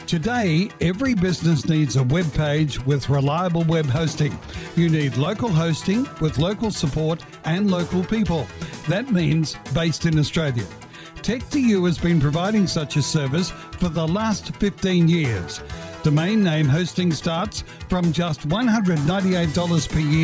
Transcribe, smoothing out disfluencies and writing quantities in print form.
Today, every business needs a web page with reliable web hosting. You need local hosting with local support and local people. That means based in Australia. Tech2U has been providing such a service for the last 15 years. Domain name hosting starts from just $198 per year